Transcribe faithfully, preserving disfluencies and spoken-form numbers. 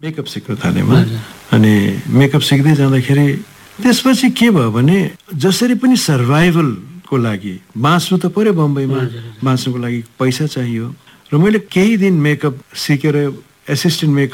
Makeup सिक्न थालेँ म। अनि मेकअप सिक्दै जाँदाखेरि त्यसपछि के भयो भने जसरी पनि सर्भाइभलको लागि बाँच्नु त पर्यो, बम्बईमा बाँच्नुको लागि पैसा चाहियो र मैले केही दिन मेकअप सिकेर एसिस्टेन्ट मेकअप